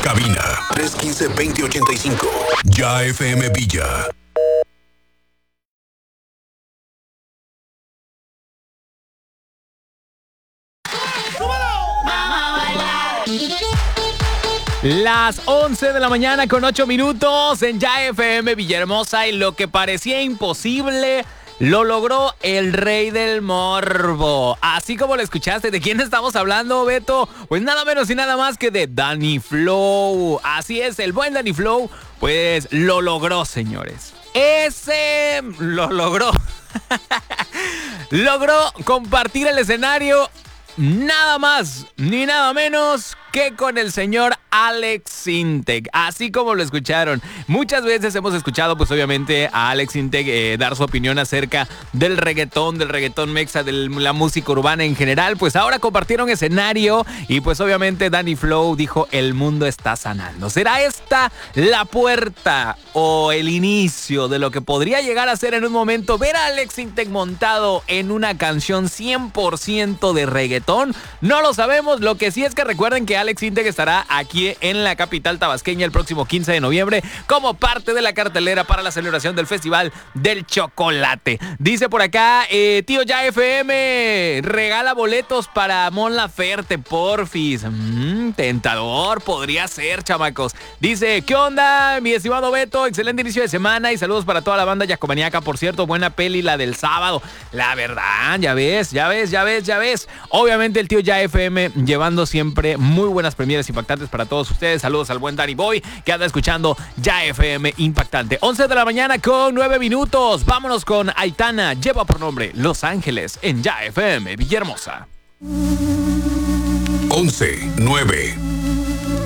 Cabina 315-2085. Ya FM Villa. Las 11 de la mañana con 8 minutos en Ya FM Villahermosa, y lo que parecía imposible lo logró el rey del morbo. Así como lo escuchaste. ¿De quién estamos hablando, Beto? Pues nada menos y nada más que de Danny Flow. Así es, el buen Danny Flow pues lo logró, señores. Lo logró. Logró compartir el escenario nada más ni nada menos que con el señor Alex Sintek, así como lo escucharon. Muchas veces hemos escuchado, pues obviamente, a Alex Sintek dar su opinión acerca del reggaetón mexa, de la música urbana en general. Pues ahora compartieron escenario y pues obviamente Danny Flow dijo: el mundo está sanando. ¿Será esta la puerta o el inicio de lo que podría llegar a ser en un momento ver a Alex Sintek montado en una canción 100% de reggaetón? No lo sabemos. Lo que sí es que recuerden que Alex Sintek estará aquí en la capital tabasqueña el próximo 15 de noviembre como parte de la cartelera para la celebración del Festival del Chocolate. Dice por acá, tío Ya FM, regala boletos para Mon Laferte, porfis. Tentador podría ser, chamacos. Dice: ¿qué onda, mi estimado Beto? Excelente inicio de semana y saludos para toda la banda yacomaniaca. Por cierto, buena peli la del sábado. La verdad, ya ves. Obviamente el tío Ya FM llevando siempre muy buenas premieres impactantes para todos ustedes. Saludos al buen Danny Boy que anda escuchando Ya FM Impactante. 11 de la mañana con 9 minutos. Vámonos con Aitana, lleva por nombre Los Ángeles en Ya FM Villahermosa. 11, 9.